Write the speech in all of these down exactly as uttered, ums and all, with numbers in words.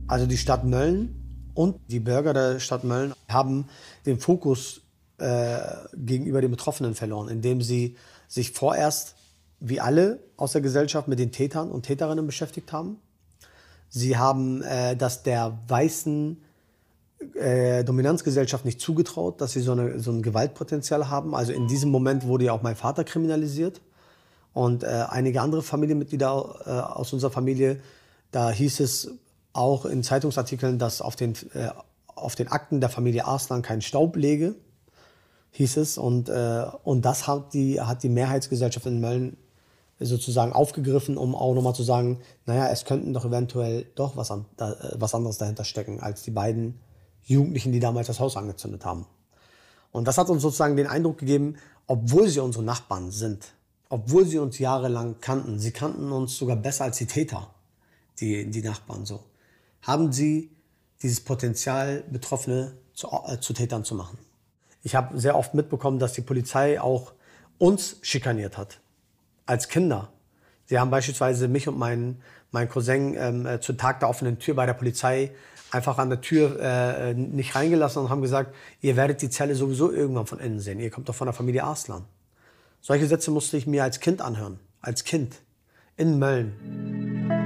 Also die Stadt Mölln und die Bürger der Stadt Mölln haben den Fokus äh, gegenüber den Betroffenen verloren, indem sie sich vorerst, wie alle aus der Gesellschaft, mit den Tätern und Täterinnen beschäftigt haben. Sie haben äh, das der weißen äh, Dominanzgesellschaft nicht zugetraut, dass sie so, eine, so ein Gewaltpotenzial haben. Also in diesem Moment wurde ja auch mein Vater kriminalisiert und äh, einige andere Familienmitglieder äh, aus unserer Familie. Da hieß es auch in Zeitungsartikeln, dass auf den, äh, auf den Akten der Familie Arslan kein Staub läge, hieß es. Und, äh, und das hat die, hat die Mehrheitsgesellschaft in Mölln sozusagen aufgegriffen, um auch nochmal zu sagen, naja, es könnten doch eventuell doch was, an, da, äh, was anderes dahinter stecken, als die beiden Jugendlichen, die damals das Haus angezündet haben. Und das hat uns sozusagen den Eindruck gegeben, obwohl sie unsere Nachbarn sind, obwohl sie uns jahrelang kannten, sie kannten uns sogar besser als die Täter, die, die Nachbarn so, haben sie dieses Potenzial, Betroffene zu, äh, zu Tätern zu machen. Ich habe sehr oft mitbekommen, dass die Polizei auch uns schikaniert hat, als Kinder. Sie haben beispielsweise mich und meinen, meinen Cousin ähm, äh, zu Tag der offenen Tür bei der Polizei einfach an der Tür äh, nicht reingelassen und haben gesagt, ihr werdet die Zelle sowieso irgendwann von innen sehen. Ihr kommt doch von der Familie Arslan. Solche Sätze musste ich mir als Kind anhören. Als Kind. In Mölln.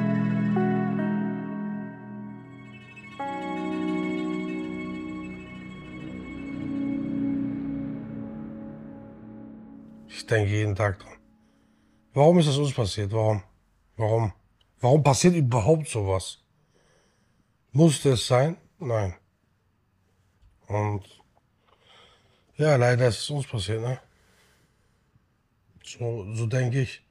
Ich denke jeden Tag dran. Warum ist das uns passiert? Warum? Warum? Warum passiert überhaupt sowas? Musste es sein? Nein. Und ja, leider ist es uns passiert, ne? So, so denke ich.